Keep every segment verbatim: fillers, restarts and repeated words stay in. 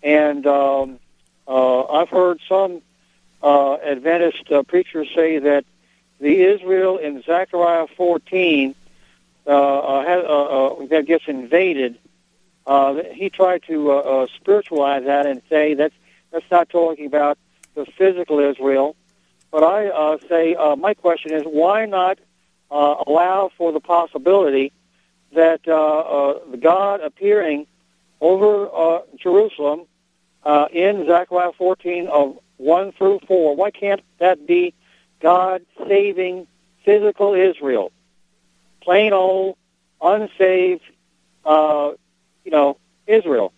And um, uh, I've heard some uh, Adventist uh, preachers say that the Israel in Zechariah fourteen uh, uh, has, uh, uh, that gets invaded. Uh, he tried to uh, uh, spiritualize that and say that's that's not talking about the physical Israel. But I uh, say uh, my question is, why not uh, allow for the possibility that uh, uh, the God appearing over uh, Jerusalem uh, in Zechariah fourteen of one through four, why can't that be God saving physical Israel? Plain old, unsaved, uh, you know, Israel.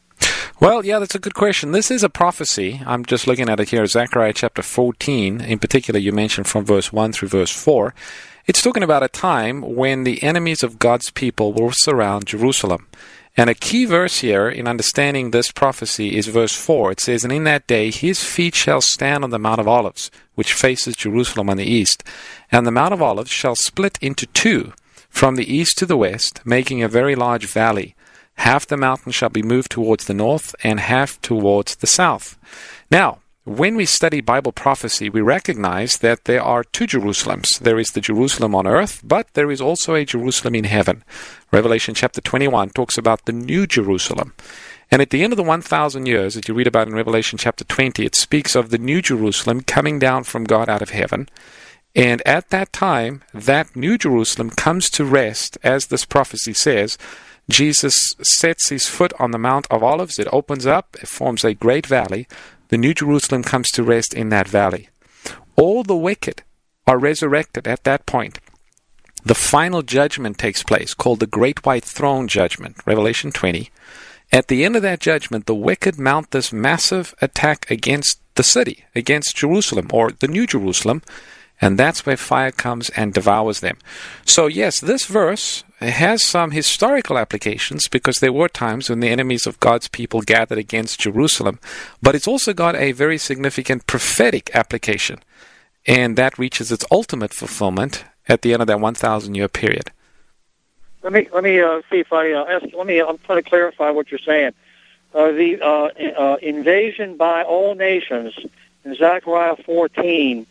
Well, yeah, that's a good question. This is a prophecy. I'm just looking at it here, Zechariah chapter fourteen. In particular, you mentioned from verse one through verse four. It's talking about a time when the enemies of God's people will surround Jerusalem. And a key verse here in understanding this prophecy is verse four. It says, "And in that day his feet shall stand on the Mount of Olives, which faces Jerusalem on the east. And the Mount of Olives shall split into two, from the east to the west, making a very large valley. Half the mountain shall be moved towards the north, and half towards the south." Now, when we study Bible prophecy, we recognize that there are two Jerusalems. There is the Jerusalem on earth, but there is also a Jerusalem in heaven. Revelation chapter twenty-one talks about the new Jerusalem. And at the end of the one thousand years that you read about in Revelation chapter twenty, it speaks of the new Jerusalem coming down from God out of heaven. And at that time, that new Jerusalem comes to rest, as this prophecy says. Jesus sets his foot on the Mount of Olives. It opens up. It forms a great valley. The New Jerusalem comes to rest in that valley. All the wicked are resurrected at that point. The final judgment takes place, called the Great White Throne Judgment, Revelation twenty. At the end of that judgment, the wicked mount this massive attack against the city, against Jerusalem, or the New Jerusalem, and that's where fire comes and devours them. So yes, this verse has some historical applications because there were times when the enemies of God's people gathered against Jerusalem, but it's also got a very significant prophetic application, and that reaches its ultimate fulfillment at the end of that one thousand year period. Let me let me uh, see if I uh, ask. Let me. I'm trying to clarify what you're saying. Uh, the uh, uh, invasion by all nations in Zechariah fourteen.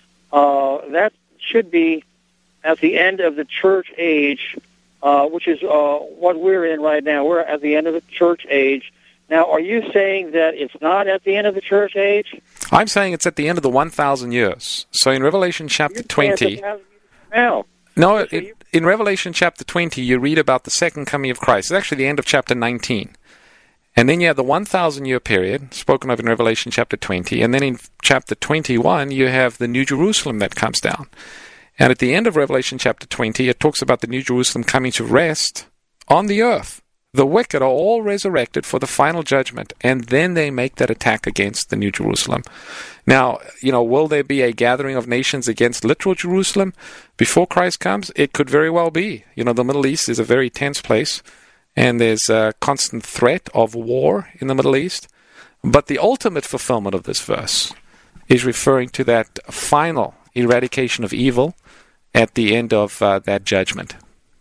Uh, that should be at the end of the church age, uh, which is uh, what we're in right now. We're at the end of the church age. Now, are you saying that it's not at the end of the church age? I'm saying it's at the end of the one thousand years. So in Revelation chapter twenty... Now. No, it, in Revelation chapter twenty, you read about the second coming of Christ. It's actually the end of chapter nineteen. And then you have the one thousand year period, spoken of in Revelation chapter twenty. And then in chapter twenty-one, you have the New Jerusalem that comes down. And at the end of Revelation chapter twenty, it talks about the New Jerusalem coming to rest on the earth. The wicked are all resurrected for the final judgment, and then they make that attack against the New Jerusalem. Now, you know, will there be a gathering of nations against literal Jerusalem before Christ comes? It could very well be. You know, the Middle East is a very tense place, and there's a constant threat of war in the Middle East. But the ultimate fulfillment of this verse is referring to that final eradication of evil at the end of uh, that judgment.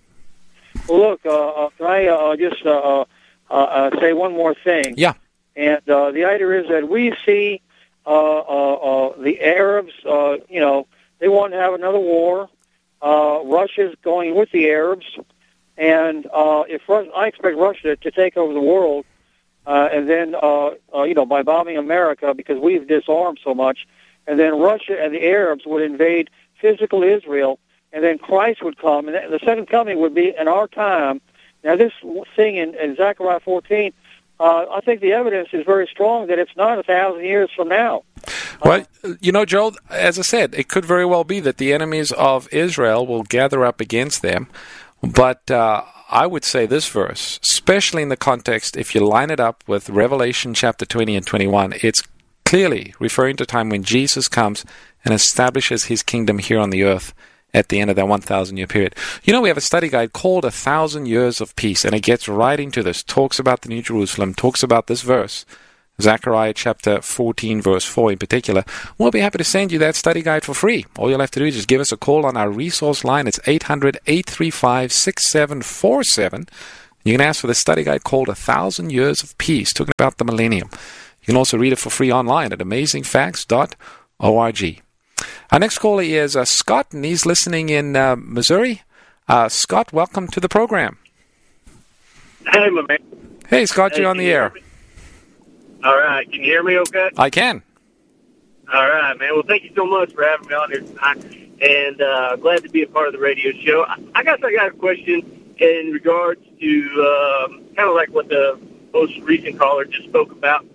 Well, look, uh, can I uh, just uh, uh, uh, say one more thing? Yeah. And uh, the idea is that we see uh, uh, uh, the Arabs, uh, you know, they want to have another war. Uh, Russia's going with the Arabs. And uh, if Russia, I expect Russia to take over the world, uh, and then, uh, uh, you know, by bombing America because we've disarmed so much, and then Russia and the Arabs would invade physical Israel, and then Christ would come, and the second coming would be in our time. Now, this thing in, in Zechariah fourteen, uh, I think the evidence is very strong that it's not a thousand years from now. Well, you know, Joel, as I said, it could very well be that the enemies of Israel will gather up against them. But uh, I would say this verse, especially in the context, if you line it up with Revelation chapter twenty and twenty-one, it's clearly referring to a time when Jesus comes and establishes his kingdom here on the earth at the end of that one thousand year period. You know, we have a study guide called A Thousand Years of Peace, and it gets right into this, talks about the New Jerusalem, talks about this verse, Zechariah chapter fourteen, verse four in particular. We'll be happy to send you that study guide for free. All you'll have to do is just give us a call on our resource line. It's eight hundred, eight three five, six seven four seven. You can ask for the study guide called A Thousand Years of Peace, talking about the millennium. You can also read it for free online at amazing facts dot org. Our next caller is uh, Scott, and he's listening in uh, Missouri. Uh, Scott, welcome to the program. Hey, my man. Hey, Scott, hey, you're on the air. All right. Can you hear me okay? I can. All right, man. Well, thank you so much for having me on here tonight, and uh, glad to be a part of the radio show. I, I guess I got a question in regards to um, kind of like what the most recent caller just spoke about.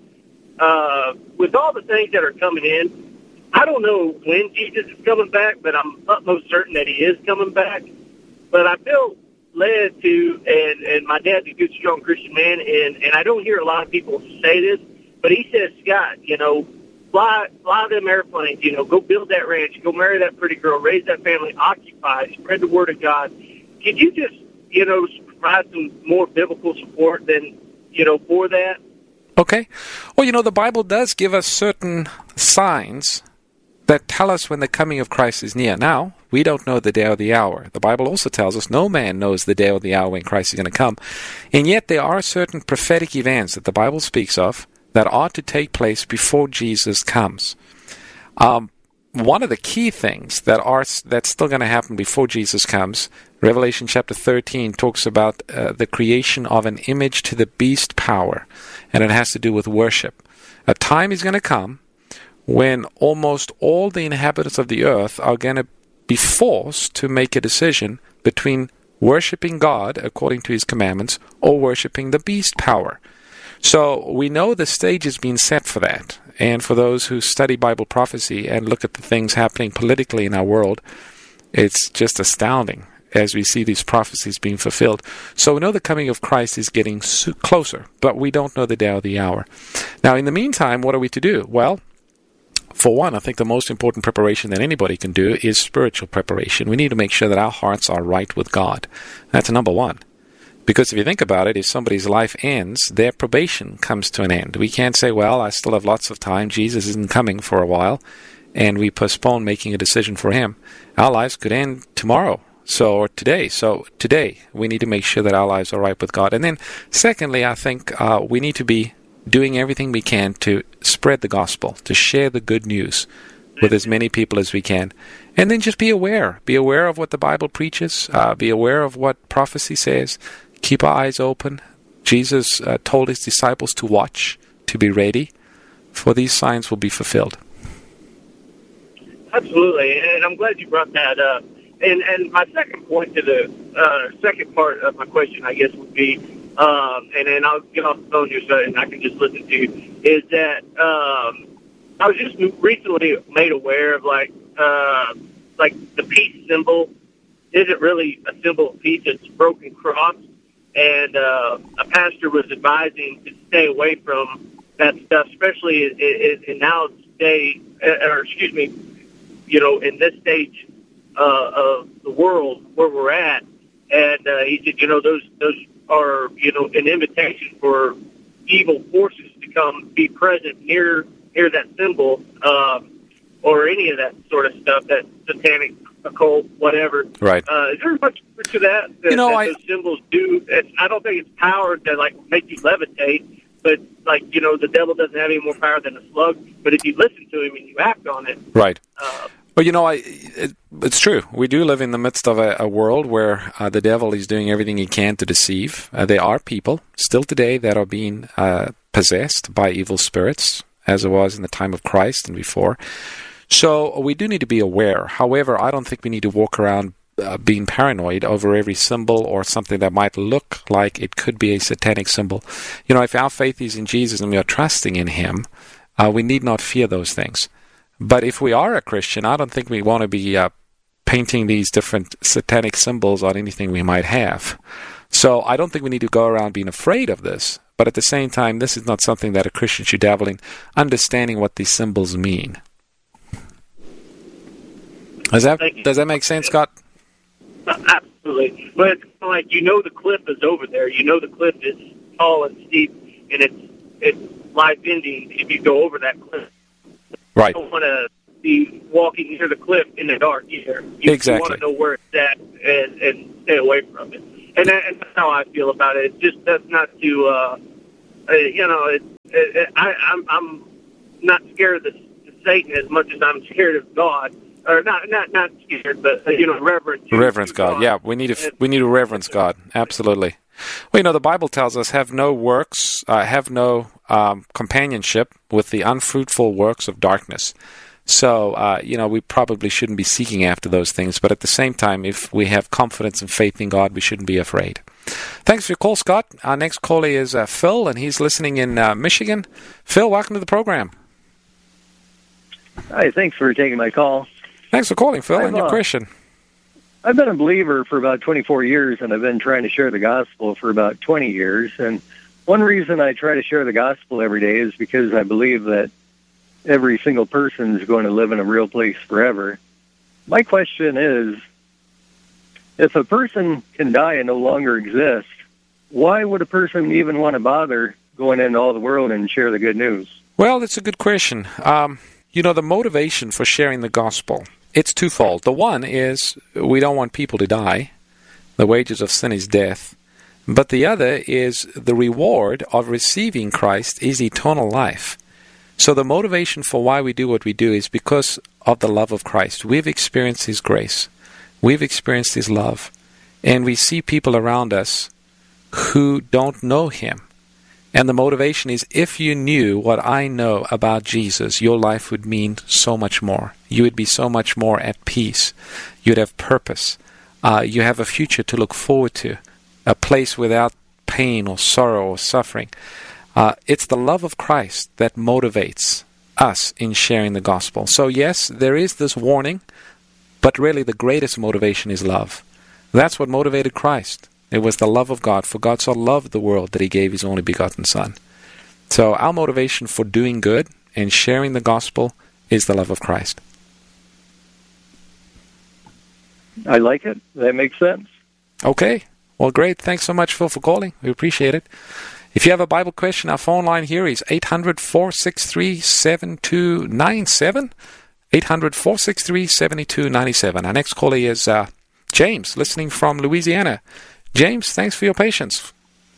Uh, with all the things that are coming in, I don't know when Jesus is coming back, but I'm utmost certain that he is coming back. But I feel led to, and, and my dad's a good, strong Christian man, and, and I don't hear a lot of people say this, but he says, Scott, you know, fly fly them airplanes, you know, go build that ranch, go marry that pretty girl, raise that family, occupy, spread the word of God. Could you just, you know, provide some more biblical support than, you know, for that? Okay. Well, you know, the Bible does give us certain signs that tell us when the coming of Christ is near. Now, we don't know the day or the hour. The Bible also tells us no man knows the day or the hour when Christ is going to come. And yet there are certain prophetic events that the Bible speaks of that are to take place before Jesus comes. Um, one of the key things that are that's still going to happen before Jesus comes, Revelation chapter thirteen talks about uh, the creation of an image to the beast power, and it has to do with worship. A time is going to come when almost all the inhabitants of the earth are going to be forced to make a decision between worshiping God according to his commandments or worshiping the beast power. So we know the stage has been set for that. And for those who study Bible prophecy and look at the things happening politically in our world, it's just astounding as we see these prophecies being fulfilled. So we know the coming of Christ is getting closer, but we don't know the day or the hour. Now, in the meantime, what are we to do? Well, for one, I think the most important preparation that anybody can do is spiritual preparation. We need to make sure that our hearts are right with God. That's number one. Because if you think about it, if somebody's life ends, their probation comes to an end. We can't say, well, I still have lots of time. Jesus isn't coming for a while. And we postpone making a decision for him. Our lives could end tomorrow. So, or today. So today, we need to make sure that our lives are right with God. And then, secondly, I think uh, we need to be doing everything we can to spread the gospel, to share the good news with as many people as we can. And then just be aware. Be aware of what the Bible preaches. Uh, be aware of what prophecy says. Keep our eyes open. Jesus uh, told his disciples to watch, to be ready, for these signs will be fulfilled. Absolutely, and I'm glad you brought that up. And and my second point to the uh, second part of my question, I guess, would be, um, and then I'll get off the phone here so and I can just listen to you, is that um, I was just recently made aware of, like, uh, like the peace symbol isn't really a symbol of peace, it's a broken cross. And uh, a pastor was advising to stay away from that stuff, especially in, in, in nowadays, or excuse me, you know, in this stage uh, of the world where we're at. And uh, he said, you know, those those are, you know, an invitation for evil forces to come be present near near that symbol, um, or any of that sort of stuff, that satanic, occult, whatever. Right. Uh, is there much to that? that you know, that I, those symbols do. It's, I don't think it's power to, like, make you levitate, but, like, you know, the devil doesn't have any more power than a slug. But if you listen to him and you act on it, right. Uh, well, you know, I it, it's true. We do live in the midst of a, a world where uh, the devil is doing everything he can to deceive. Uh, there are people still today that are being uh, possessed by evil spirits, as it was in the time of Christ and before. So we do need to be aware. However, I don't think we need to walk around uh, being paranoid over every symbol or something that might look like it could be a satanic symbol. You know, if our faith is in Jesus and we are trusting in him, uh, we need not fear those things. But if we are a Christian, I don't think we want to be uh, painting these different satanic symbols on anything we might have. So I don't think we need to go around being afraid of this. But at the same time, this is not something that a Christian should dabble in, understanding what these symbols mean. Does that, does that make sense, Scott? Absolutely. But it's like, you know, the cliff is over there. You know the cliff is tall and steep, and it's it's life-ending if you go over that cliff. Right. You don't want to be walking near the cliff in the dark either. You, exactly. You want to know where it's at and, and stay away from it. and, that, and that's how I feel about it. It's just that's not to, uh, uh, you know, it, it, it, I, I'm, I'm not scared of the, Satan as much as I'm scared of God. Or not, not, not scared, but, uh, you know, reverence. Reverence God. God. Yeah, we need to, we need to reverence God. Absolutely. Well, you know, the Bible tells us, have no works, uh, have no um, companionship with the unfruitful works of darkness. So, uh, you know, we probably shouldn't be seeking after those things. But at the same time, if we have confidence and faith in God, we shouldn't be afraid. Thanks for your call, Scott. Our next caller is uh, Phil, and he's listening in uh, Michigan. Phil, welcome to the program. Hi, thanks for taking my call. Thanks for calling, Phil, I've, and your uh, question. I've been a believer for about twenty-four years, and I've been trying to share the gospel for about twenty years. And one reason I try to share the gospel every day is because I believe that every single person is going to live in a real place forever. My question is, if a person can die and no longer exist, why would a person even want to bother going into all the world and share the good news? Well, that's a good question. Um, you know, the motivation for sharing the gospel, it's twofold. The one is we don't want people to die. The wages of sin is death. But the other is the reward of receiving Christ is eternal life. So the motivation for why we do what we do is because of the love of Christ. We've experienced His grace. We've experienced His love. And we see people around us who don't know Him. And the motivation is, if you knew what I know about Jesus, your life would mean so much more. You would be so much more at peace. You'd have purpose. Uh, you have a future to look forward to, a place without pain or sorrow or suffering. Uh, it's the love of Christ that motivates us in sharing the gospel. So yes, there is this warning, but really the greatest motivation is love. That's what motivated Christ. It was the love of God. For God so loved the world that He gave His only begotten Son. So our motivation for doing good and sharing the gospel is the love of Christ. I like it. That makes sense. Okay. Well, great. Thanks so much, Phil, for calling. We appreciate it. If you have a Bible question, our phone line here is eight hundred, four six three, seven two nine seven. eight hundred, four six three, seven two nine seven. Our next caller is uh, James, listening from Louisiana. James, thanks for your patience.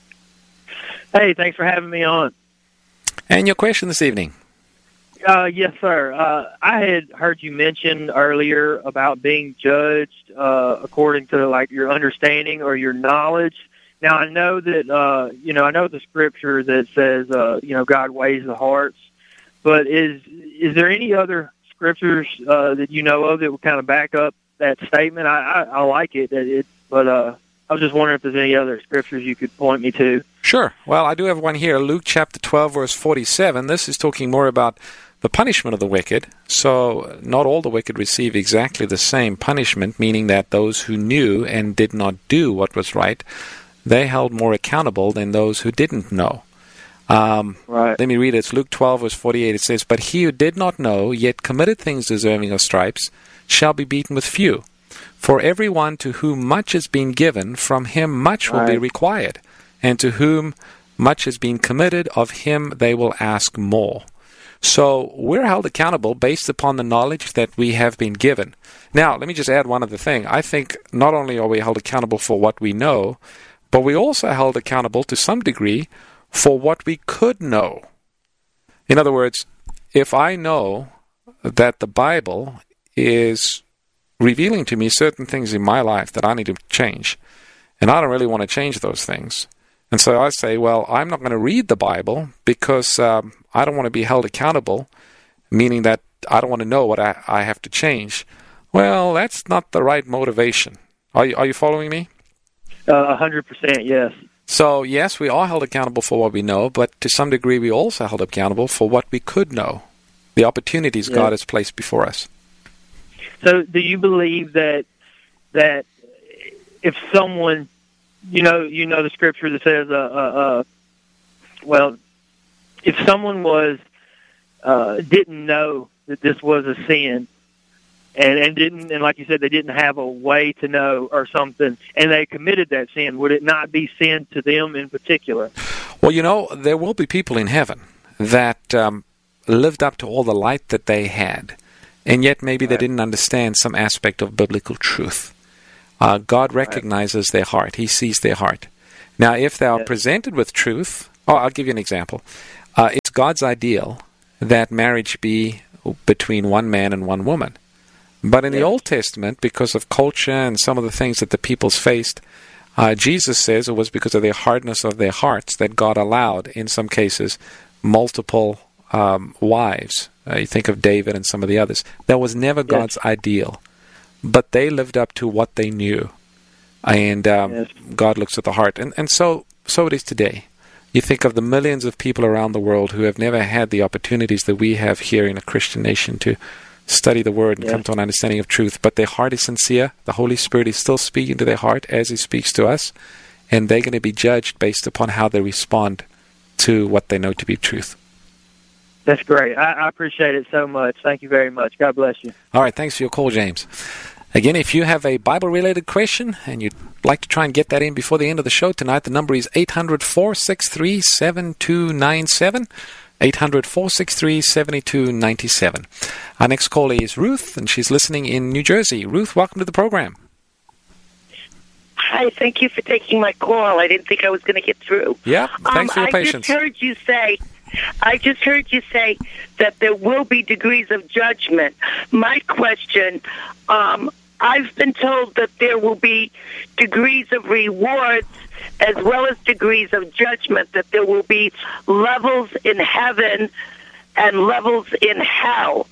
Hey, thanks for having me on. And your question this evening? Uh, yes, sir. Uh, I had heard you mention earlier about being judged uh, according to like your understanding or your knowledge. Now, I know that uh, you know I know the scripture that says uh, you know God weighs the hearts, but is is there any other scriptures uh, that you know of that would kind of back up that statement? I, I, I like it, that it, but. Uh, I was just wondering if there's any other scriptures you could point me to. Sure. Well, I do have one here. Luke chapter twelve, verse forty-seven. This is talking more about the punishment of the wicked. So not all the wicked receive exactly the same punishment, meaning that those who knew and did not do what was right, they held more accountable than those who didn't know. Um, right. Let me read it. It's Luke twelve, verse forty-eight. It says, "But he who did not know, yet committed things deserving of stripes, shall be beaten with few. For everyone to whom much has been given, from him much will right. be required. And to whom much has been committed, of him they will ask more." So we're held accountable based upon the knowledge that we have been given. Now, let me just add one other thing. I think not only are we held accountable for what we know, but we also held accountable to some degree for what we could know. In other words, if I know that the Bible is revealing to me certain things in my life that I need to change, and I don't really want to change those things. And so I say, well, I'm not going to read the Bible because um, I don't want to be held accountable, meaning that I don't want to know what I, I have to change. Well, that's not the right motivation. Are you, are you following me? A hundred percent, yes. So, yes, we are held accountable for what we know, but to some degree we also held accountable for what we could know, the opportunities yeah. God has placed before us. So do you believe that that if someone, you know, you know the scripture that says, uh, uh, uh, well, if someone was uh, didn't know that this was a sin, and, and didn't, and like you said, they didn't have a way to know or something, and they committed that sin, would it not be sin to them in particular? Well, you know, there will be people in heaven that um, lived up to all the light that they had. And yet maybe they didn't understand some aspect of biblical truth. Uh, God recognizes their heart. He sees their heart. Now, if they are Yes. presented with truth, oh, I'll give you an example. Uh, it's God's ideal that marriage be between one man and one woman. But in the Yes. Old Testament, because of culture and some of the things that the peoples faced, uh, Jesus says it was because of their hardness of their hearts that God allowed, in some cases, multiple um, wives. Uh, you think of David and some of the others. That was never Yes. God's ideal. But they lived up to what they knew. And um, Yes. God looks at the heart. And, and so, so it is today. You think of the millions of people around the world who have never had the opportunities that we have here in a Christian nation to study the Word and Yes. come to an understanding of truth. But their heart is sincere. The Holy Spirit is still speaking to their heart as He speaks to us. And they're going to be judged based upon how they respond to what they know to be truth. That's great. I, I appreciate it so much. Thank you very much. God bless you. All right, thanks for your call, James. Again, if you have a Bible-related question and you'd like to try and get that in before the end of the show tonight, the number is eight hundred, four six three, seven two nine seven, eight hundred, four six three, seven two nine seven. Our next caller is Ruth, and she's listening in New Jersey. Ruth, welcome to the program. Hi, thank you for taking my call. I didn't think I was going to get through. Yeah, thanks um, for your I patience. just heard you say, I just heard you say that there will be degrees of judgment. My question, um, I've been told that there will be degrees of rewards as well as degrees of judgment, that there will be levels in heaven and levels in hell,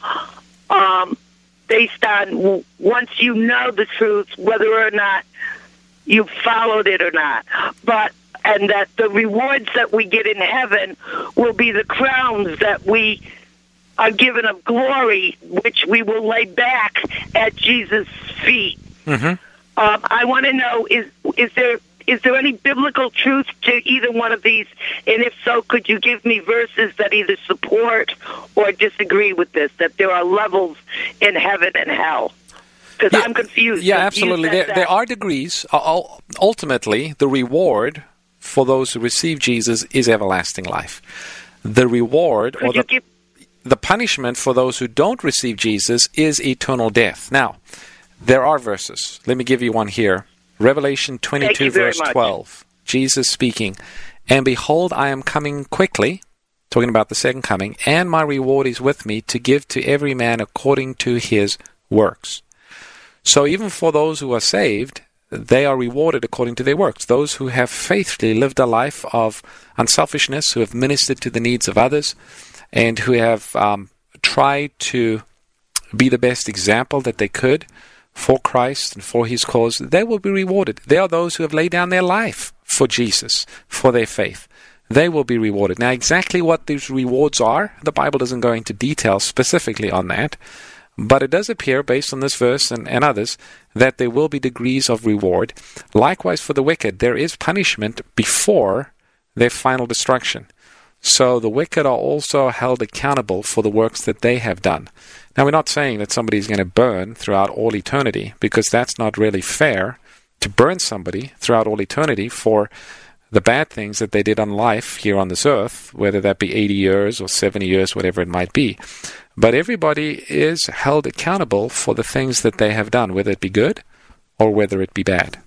um, based on once you know the truth, whether or not you followed it or not. But and that the rewards that we get in heaven will be the crowns that we are given of glory, which we will lay back at Jesus' feet. Mm-hmm. Um, I want to know, is is there is there any biblical truth to either one of these? And if so, could you give me verses that either support or disagree with this, that there are levels in heaven and hell? Because Yeah, I'm confused. Yeah, You absolutely. said There, that. there are degrees. Uh, ultimately, the reward for those who receive Jesus is everlasting life. The reward Could or you the, give the punishment for those who don't receive Jesus is eternal death. Now, there are verses. Let me give you one here. Revelation twenty-two, you very verse much. twelve. Jesus speaking, "And behold, I am coming quickly," talking about the second coming, "and my reward is with me to give to every man according to his works." So even for those who are saved, they are rewarded according to their works. Those who have faithfully lived a life of unselfishness, who have ministered to the needs of others, and who have um, tried to be the best example that they could for Christ and for His cause, they will be rewarded. They are those who have laid down their life for Jesus, for their faith. They will be rewarded. Now, exactly what these rewards are, the Bible doesn't go into detail specifically on that, but it does appear, based on this verse and, and others, that there will be degrees of reward. Likewise, for the wicked, there is punishment before their final destruction. So the wicked are also held accountable for the works that they have done. Now, we're not saying that somebody is going to burn throughout all eternity, because that's not really fair to burn somebody throughout all eternity for the bad things that they did on life here on this earth, whether that be eighty years or seventy years, whatever it might be. But everybody is held accountable for the things that they have done, whether it be good or whether it be bad.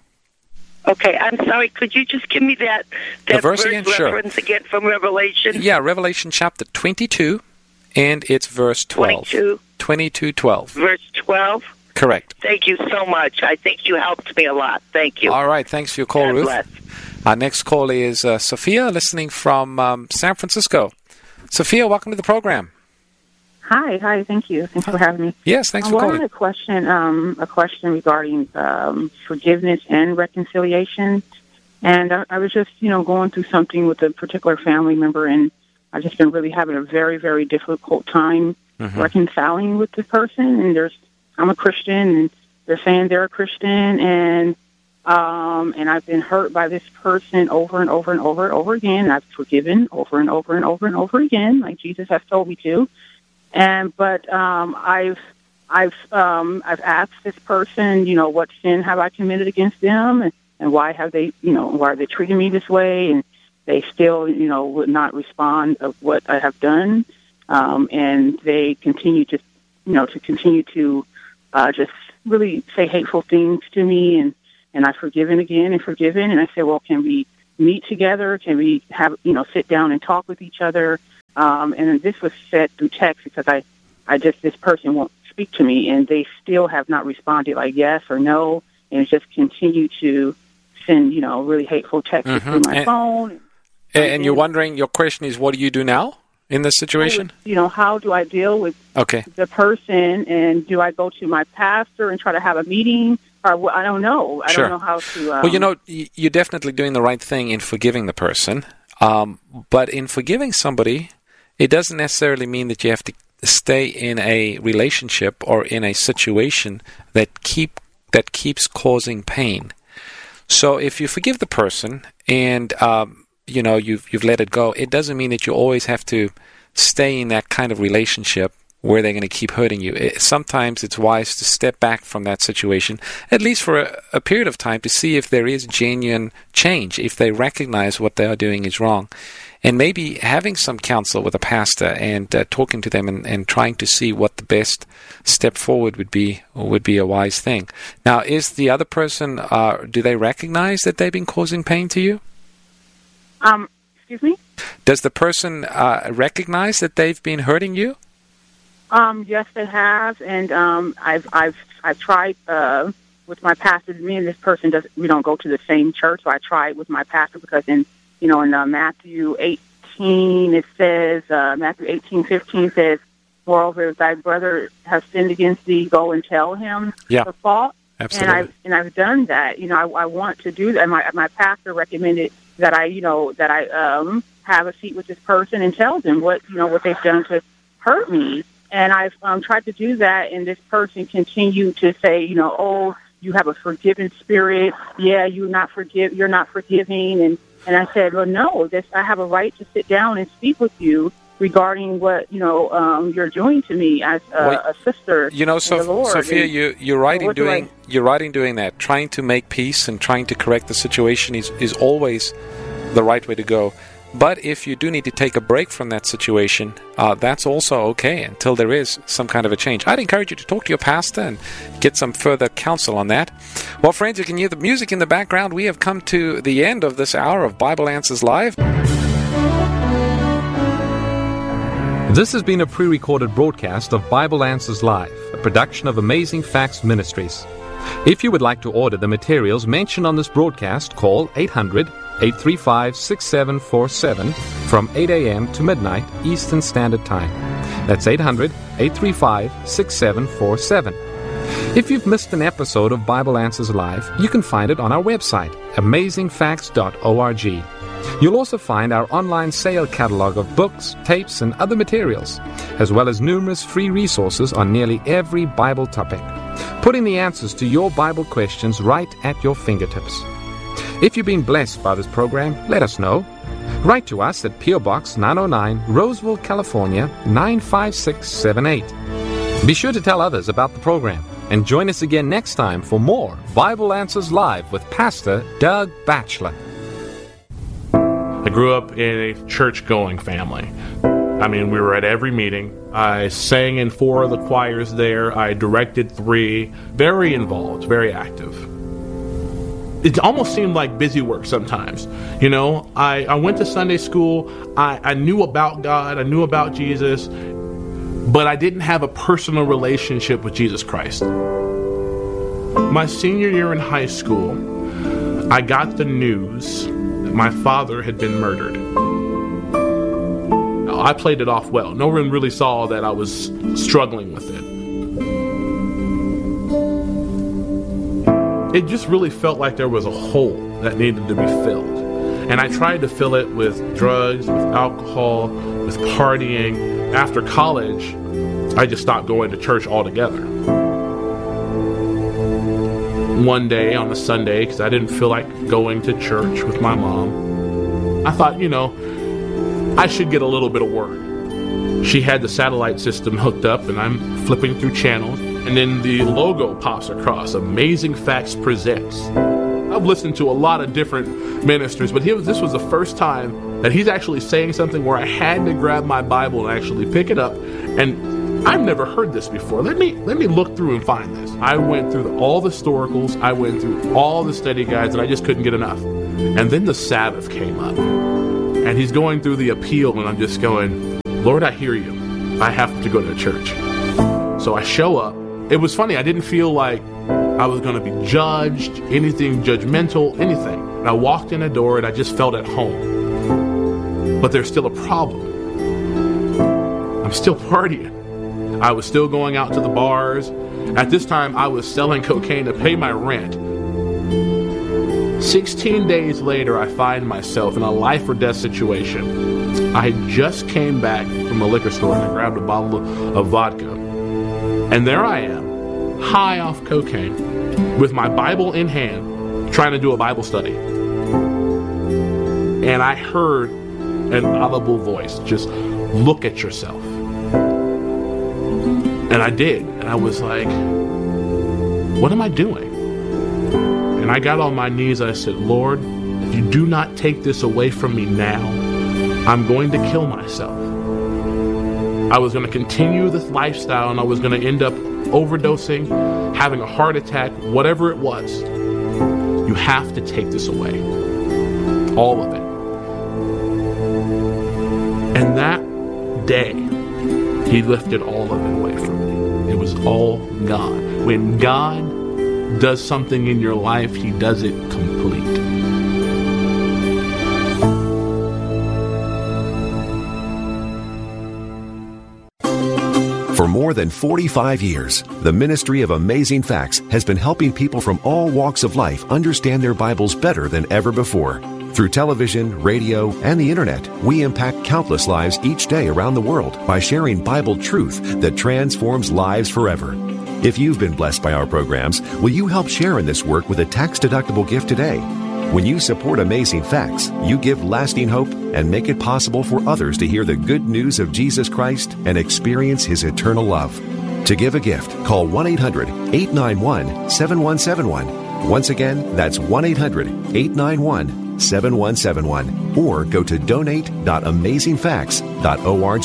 Okay, I'm sorry. Could you just give me that, that The verse again? Sure. reference again from Revelation? Yeah, Revelation chapter twenty-two, and it's verse twelve. twenty-two. twenty-two twelve. Verse twelve? Correct. Thank you so much. I think you helped me a lot. Thank you. All right, thanks for your call, God Ruth. bless. Our next call is uh, Sophia, listening from um, San Francisco. Sophia, welcome to the program. Hi, hi, thank you. Thanks for having me. Yes, thanks I for wanted calling. a question, um, a question regarding um, forgiveness and reconciliation. And I, I was just, you know, going through something with a particular family member, and I've just been really having a very, very difficult time Mm-hmm. reconciling with the person. And there's, I'm a Christian, and they're saying they're a Christian, and um, and I've been hurt by this person over and over and over and over again. I've forgiven over and over and over and over again, like Jesus has told me to. And but um, I've I've um, I've asked this person, you know, what sin have I committed against them, and, and why have they, you know, why are they treating me this way? And they still, you know, would not respond of what I have done, um, and they continue to, you know, to continue to uh, just really say hateful things to me, and, and I've forgiven again and forgiven. And I said, well, can we meet together? Can we have, you know, sit down and talk with each other? Um, and this was said through text because I, I just, this person won't speak to me, and they still have not responded like yes or no, and just continue to send, you know, really hateful texts mm-hmm. through my and, phone. And, and you're wondering, your question is, what do you do now in this situation? Would, you know, how do I deal with okay. the person, and do I go to my pastor and try to have a meeting? Or I don't know. I sure. don't know how to... Um, well, you know, you're definitely doing the right thing in forgiving the person, um, but in forgiving somebody, it doesn't necessarily mean that you have to stay in a relationship or in a situation that keep that keeps causing pain. So if you forgive the person and um, you know you've you've let it go, it doesn't mean that you always have to stay in that kind of relationship where they're going to keep hurting you. It, sometimes it's wise to step back from that situation, at least for a, a period of time, to see if there is genuine change, if they recognize what they are doing is wrong. And maybe having some counsel with a pastor and uh, talking to them and, and trying to see what the best step forward would be would be a wise thing. Now, is the other person, uh, do they recognize that they've been causing pain to you? Um, excuse me? Does the person uh, recognize that they've been hurting you? Um, yes, they have, and um, I've I've I've tried uh, with my pastor. Me and this person does we don't go to the same church, so I tried with my pastor because in you know in uh, Matthew eighteen it says uh, Matthew eighteen fifteen says, moreover, if thy brother has sinned against thee, go and tell him yeah, the fault. Absolutely. And I've and I've done that. You know, I, I want to do that. My my pastor recommended that I you know that I um, have a seat with this person and tell them what you know what they've done to hurt me. And I've um, tried to do that, and this person continued to say, you know, oh, you have a forgiving spirit. Yeah, you're not forgive, you're not forgiving. And, and I said, well, no, this I have a right to sit down and speak with you regarding what you know um, you're doing to me as a, well, a sister. You know, so, in the Lord. Sophia, and, you you're right so in doing I, you're right in doing that. Trying to make peace and trying to correct the situation is is always the right way to go. But if you do need to take a break from that situation, uh, that's also okay until there is some kind of a change. I'd encourage you to talk to your pastor and get some further counsel on that. Well, friends, you can hear the music in the background. We have come to the end of this hour of Bible Answers Live. This has been a pre-recorded broadcast of Bible Answers Live, a production of Amazing Facts Ministries. If you would like to order the materials mentioned on this broadcast, call eight hundred, eight three five, six seven four seven from eight a.m. to midnight Eastern Standard Time. That's eight hundred, eight three five, six seven four seven. If you've missed an episode of Bible Answers Live, you can find it on our website, amazing facts dot org. You'll also find our online sale catalog of books, tapes, and other materials, as well as numerous free resources on nearly every Bible topic, putting the answers to your Bible questions right at your fingertips. If you've been blessed by this program, let us know. Write to us at P O. Box nine oh nine, Roseville, California, nine five six seven eight. Be sure to tell others about the program, and join us again next time for more Bible Answers Live with Pastor Doug Batchelor. I grew up in a church-going family. I mean, we were at every meeting. I sang in four of the choirs there. I directed three. Very involved, very active. It almost seemed like busy work sometimes. You know, I, I went to Sunday school. I, I knew about God. I knew about Jesus. But I didn't have a personal relationship with Jesus Christ. My senior year in high school, I got the news that my father had been murdered. I played it off well. No one really saw that I was struggling with it. It just really felt like there was a hole that needed to be filled. And I tried to fill it with drugs, with alcohol, with partying. After college, I just stopped going to church altogether. One day on a Sunday, because I didn't feel like going to church with my mom, I thought, you know, I should get a little bit of word. She had the satellite system hooked up, and I'm flipping through channels, and then the logo pops across, Amazing Facts Presents. I've listened to a lot of different ministers, but this was the first time that he's actually saying something where I had to grab my Bible and actually pick it up. And I've never heard this before. Let me let me look through and find this. I went through all the historicals. I went through all the study guides, and I just couldn't get enough. And then the Sabbath came up. And he's going through the appeal, and I'm just going, Lord, I hear you. I have to go to church. So I show up. It was funny. I didn't feel like I was going to be judged, anything judgmental, anything. And I walked in the door, and I just felt at home. But there's still a problem. I'm still partying. I was still going out to the bars. At this time, I was selling cocaine to pay my rent. Sixteen days later, I find myself in a life or death situation. I just came back from a liquor store and I grabbed a bottle of, of vodka. And there I am, high off cocaine, with my Bible in hand, trying to do a Bible study. And I heard an audible voice, just look at yourself. And I did. And I was like, what am I doing? And I got on my knees. I said, Lord, if you do not take this away from me now, I'm going to kill myself. I was going to continue this lifestyle, and I was going to end up overdosing, having a heart attack, whatever it was. You have to take this away. All of it. And that day, he lifted all of it away from me. It was all gone. When God does something in your life, he does it complete. For more than forty-five years, the Ministry of Amazing Facts has been helping people from all walks of life understand their Bibles better than ever before. Through television, radio, and the internet, we impact countless lives each day around the world by sharing Bible truth that transforms lives forever. If you've been blessed by our programs, will you help share in this work with a tax-deductible gift today? When you support Amazing Facts, you give lasting hope and make it possible for others to hear the good news of Jesus Christ and experience his eternal love. To give a gift, call one eight hundred eight nine one seven one seven one. Once again, that's one eight hundred eight nine one seven one seven one. Or go to donate dot amazing facts dot org.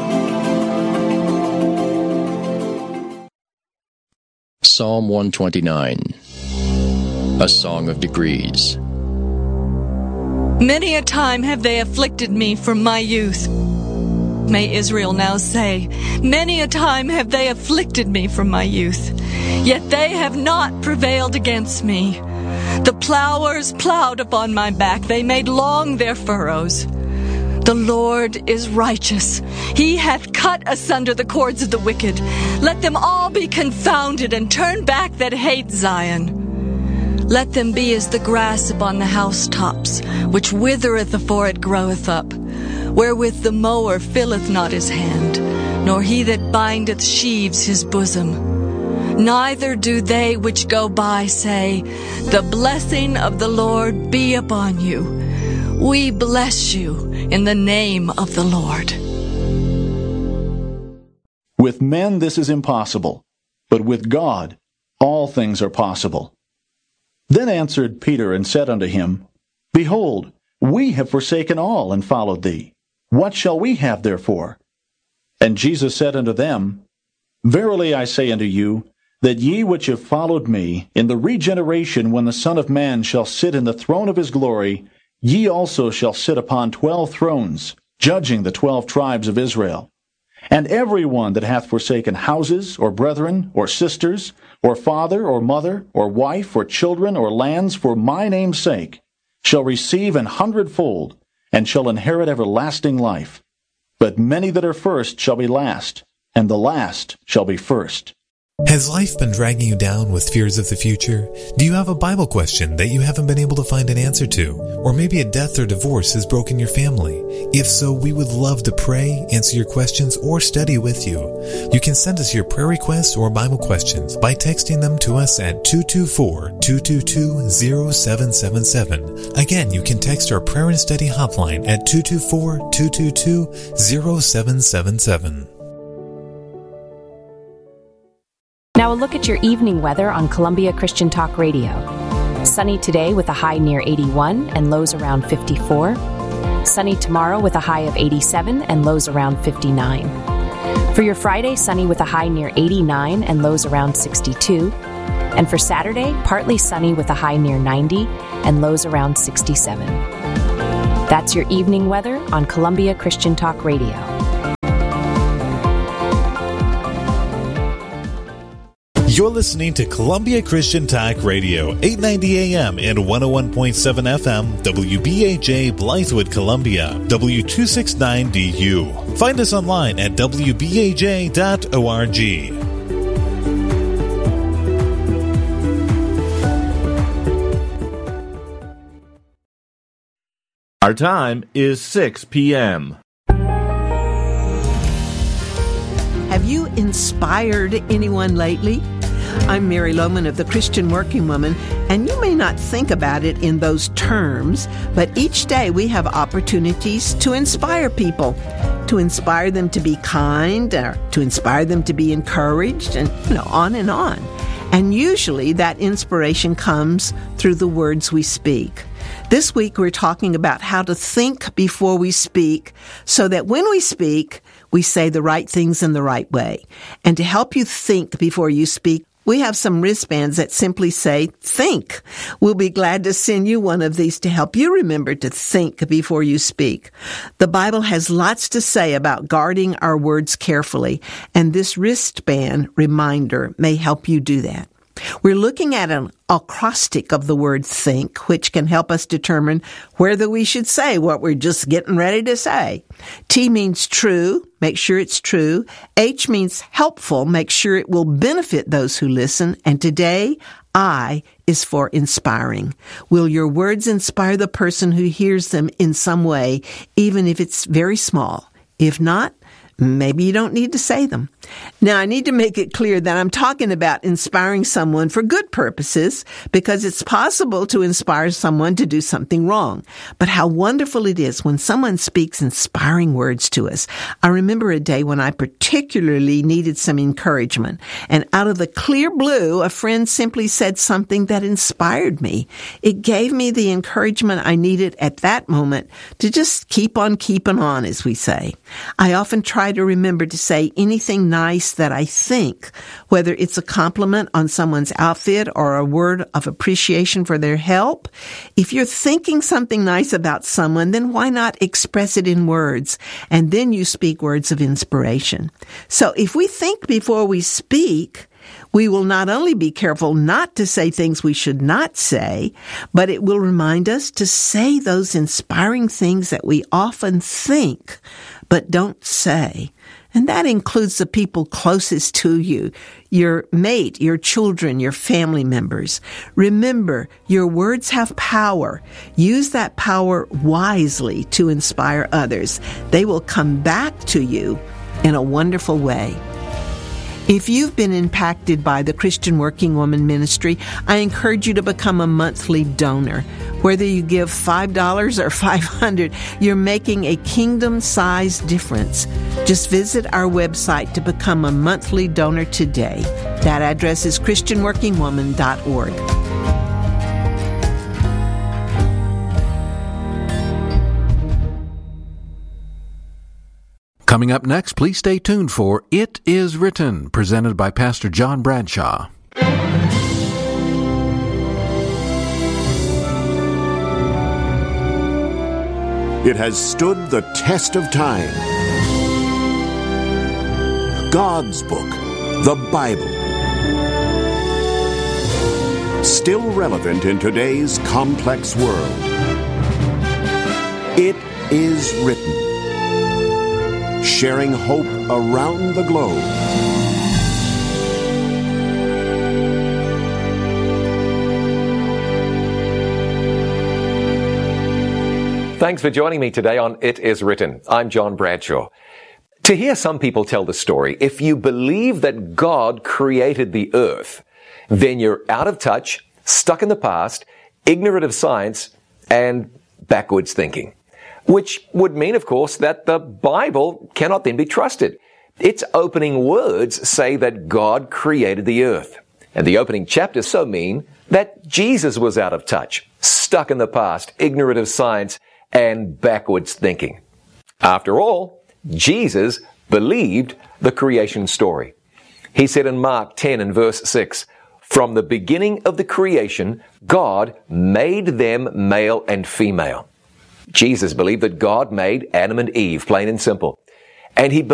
Psalm one twenty-nine, a song of degrees. Many a time have they afflicted me from my youth. May Israel now say, many a time have they afflicted me from my youth, yet they have not prevailed against me. The plowers plowed upon my back, they made long their furrows. The Lord is righteous. He hath cut asunder the cords of the wicked. Let them all be confounded, and turn back that hate Zion. Let them be as the grass upon the housetops, which withereth afore it groweth up, wherewith the mower filleth not his hand, nor he that bindeth sheaves his bosom. Neither do they which go by say, the blessing of the Lord be upon you. We bless you in the name of the Lord. With men this is impossible, but with God all things are possible. Then answered Peter and said unto him, Behold, we have forsaken all and followed thee. What shall we have therefore? And Jesus said unto them, Verily I say unto you, that ye which have followed me, in the regeneration when the Son of Man shall sit in the throne of his glory, ye also shall sit upon twelve thrones, judging the twelve tribes of Israel. And every one that hath forsaken houses, or brethren, or sisters, or father, or mother, or wife, or children, or lands, for my name's sake, shall receive an hundredfold, and shall inherit everlasting life. But many that are first shall be last, and the last shall be first. Has life been dragging you down with fears of the future? Do you have a Bible question that you haven't been able to find an answer to? Or maybe a death or divorce has broken your family? If so, we would love to pray, answer your questions, or study with you. You can send us your prayer requests or Bible questions by texting them to us at two two four, two two two, zero seven seven seven. Again, you can text our prayer and study hotline at two two four, two two two, zero seven seven seven. Now a look at your evening weather on Columbia Christian Talk Radio. Sunny today with a high near eighty-one and lows around fifty-four. Sunny tomorrow with a high of eighty-seven and lows around fifty-nine. For your Friday, sunny with a high near eighty-nine and lows around sixty-two. And for Saturday, partly sunny with a high near ninety and lows around sixty-seven. That's your evening weather on Columbia Christian Talk Radio. You're listening to Columbia Christian Talk Radio, eight ninety A M and one oh one point seven F M, W B A J, Blythewood, Columbia, W two sixty-nine D U. Find us online at w b a j dot org. Our time is six p.m. Have you inspired anyone lately? I'm Mary Lohman of the Christian Working Woman, and you may not think about it in those terms, but each day we have opportunities to inspire people, to inspire them to be kind, or to inspire them to be encouraged, and you know, on and on. And usually that inspiration comes through the words we speak. This week we're talking about how to think before we speak so that when we speak, we say the right things in the right way. And to help you think before you speak, we have some wristbands that simply say, think. We'll be glad to send you one of these to help you remember to think before you speak. The Bible has lots to say about guarding our words carefully, and this wristband reminder may help you do that. We're looking at an acrostic of the word think, which can help us determine whether we should say what we're just getting ready to say. T means true, make sure it's true. H means helpful, make sure it will benefit those who listen. And today, I is for inspiring. Will your words inspire the person who hears them in some way, even if it's very small? If not, maybe you don't need to say them. Now, I need to make it clear that I'm talking about inspiring someone for good purposes, because it's possible to inspire someone to do something wrong. But how wonderful it is when someone speaks inspiring words to us. I remember a day when I particularly needed some encouragement, and out of the clear blue, a friend simply said something that inspired me. It gave me the encouragement I needed at that moment to just keep on keeping on, as we say. I often try to remember to say anything nice that I think, whether it's a compliment on someone's outfit or a word of appreciation for their help. If you're thinking something nice about someone, then why not express it in words? And then you speak words of inspiration. So if we think before we speak, we will not only be careful not to say things we should not say, but it will remind us to say those inspiring things that we often think but don't say. And that includes the people closest to you, your mate, your children, your family members. Remember, your words have power. Use that power wisely to inspire others. They will come back to you in a wonderful way. If you've been impacted by the Christian Working Woman Ministry, I encourage you to become a monthly donor. Whether you give five dollars or five hundred dollars, you're making a kingdom-sized difference. Just visit our website to become a monthly donor today. That address is christian working woman dot org. Coming up next, please stay tuned for It Is Written, presented by Pastor John Bradshaw. It has stood the test of time. God's book, the Bible. Still relevant in today's complex world. It is written. Sharing hope around the globe. Thanks for joining me today on It Is Written. I'm John Bradshaw. To hear some people tell the story, if you believe that God created the earth, then you're out of touch, stuck in the past, ignorant of science, and backwards thinking. Which would mean, of course, that the Bible cannot then be trusted. Its opening words say that God created the earth. And the opening chapters so mean that Jesus was out of touch, stuck in the past, ignorant of science, and backwards thinking. After all, Jesus believed the creation story. He said in Mark ten and verse six, "From the beginning of the creation, God made them male and female." Jesus believed that God made Adam and Eve, plain and simple. And he